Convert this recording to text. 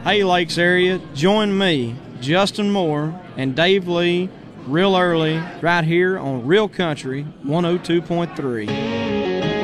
Hey Lakes area, join me, Justin Moore, and Dave Lee real early right here on Real Country 102.3.